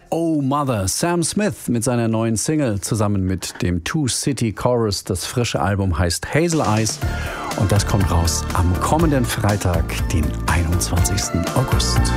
Oh Mother, Sam Smith mit seiner neuen Single zusammen mit dem Two City Chorus. Das frische Album heißt Hazel Eyes und das kommt raus am kommenden Freitag, den 21. August.